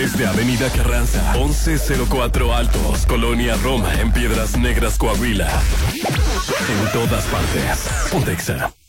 Desde Avenida Carranza, 1104 Altos, Colonia Roma, en Piedras Negras, Coahuila. En todas partes. Pontexa.